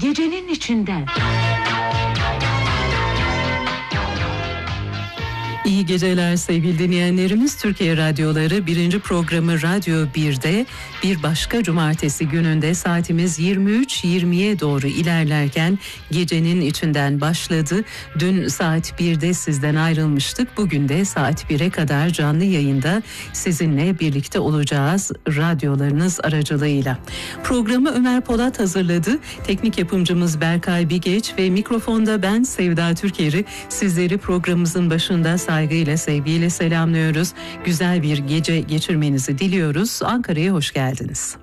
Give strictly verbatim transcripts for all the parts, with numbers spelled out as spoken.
Gecenin içinden. İyi geceler sevgili dinleyenlerimiz. Türkiye Radyoları birinci programı Radyo bir'de bir başka cumartesi gününde saatimiz yirmi üç yirmiye doğru ilerlerken gecenin içinden başladı. Dün saat birde sizden ayrılmıştık. Bugün de saat bire kadar canlı yayında sizinle birlikte olacağız radyolarınız aracılığıyla. Programı Ömer Polat hazırladı. Teknik yapımcımız Berkay Bigeç ve mikrofonda ben Sevda Türker'i sizleri programımızın başında saygıyla, sevgiyle selamlıyoruz. Güzel bir gece geçirmenizi diliyoruz. Ankara'ya hoş geldiniz.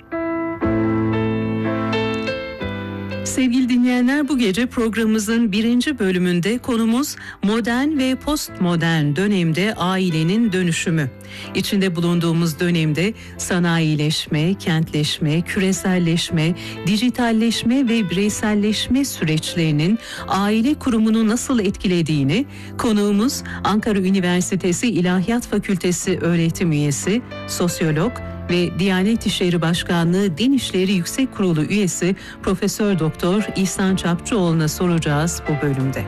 Sevgili dinleyenler, bu gece programımızın birinci bölümünde konumuz modern ve postmodern dönemde ailenin dönüşümü. İçinde bulunduğumuz dönemde sanayileşme, kentleşme, küreselleşme, dijitalleşme ve bireyselleşme süreçlerinin aile kurumunu nasıl etkilediğini konuğumuz Ankara Üniversitesi İlahiyat Fakültesi öğretim üyesi, sosyolog ve Diyanet İşleri Başkanlığı Din İşleri Yüksek Kurulu üyesi Profesör Doktor İhsan Çapçıoğlu'na soracağız bu bölümde.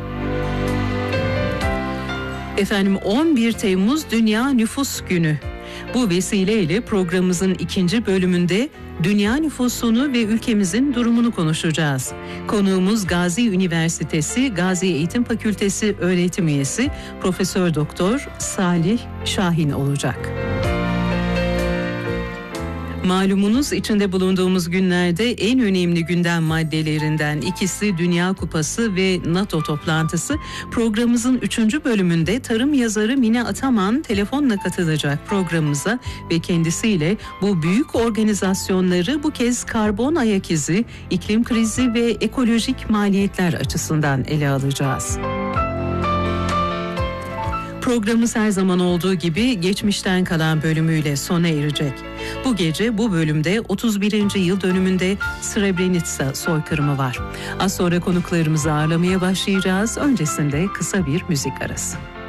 Efendim, on bir Temmuz Dünya Nüfus Günü. Bu vesileyle programımızın ikinci bölümünde dünya nüfusunu ve ülkemizin durumunu konuşacağız. Konuğumuz Gazi Üniversitesi Gazi Eğitim Fakültesi öğretim üyesi Profesör Doktor Salih Şahin olacak. Malumunuz, içinde bulunduğumuz günlerde en önemli gündem maddelerinden ikisi Dünya Kupası ve NATO toplantısı. Programımızın üçüncü bölümünde tarım yazarı Mine Ataman telefonla katılacak programımıza ve kendisiyle bu büyük organizasyonları bu kez karbon ayak izi, iklim krizi ve ekolojik maliyetler açısından ele alacağız. Programımız her zaman olduğu gibi geçmişten kalan bölümüyle sona erecek. Bu gece bu bölümde otuz birinci yıl dönümünde Srebrenica soykırımı var. Az sonra konuklarımızı ağırlamaya başlayacağız. Öncesinde kısa bir müzik arası.